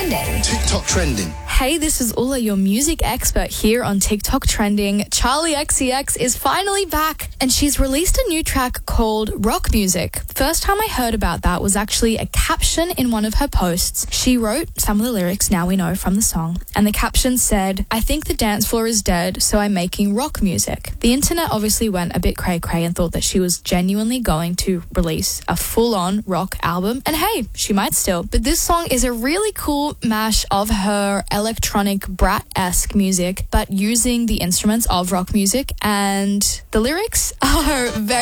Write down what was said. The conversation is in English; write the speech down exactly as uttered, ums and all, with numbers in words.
Trending. TikTok Trending. Hey, this is Ula, your music expert here on TikTok Trending. Charlie X C X is finally back and she's released a new track called Rock Music. First time I heard about that was actually a caption in one of her posts. She wrote some of the lyrics now we know from the song, and the caption said, "I think the dance floor is dead, so I'm making rock music." The internet obviously went a bit cray-cray and thought that she was genuinely going to release a full-on rock album, and hey, she might still. But this song is a really cool mash of her electronic brat-esque music, but using the instruments of rock music, and the lyrics are very